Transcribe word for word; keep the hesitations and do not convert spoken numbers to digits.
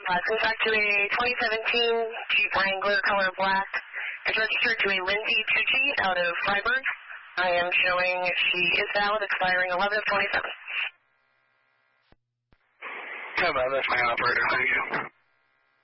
Uh, sent back to a twenty seventeen Jeep Wrangler color black. It's registered to a Lindsay Tucci out of Freiburg. I am showing she is valid, expiring eleven of twenty-seven. Yeah, that's my operator. Thank you.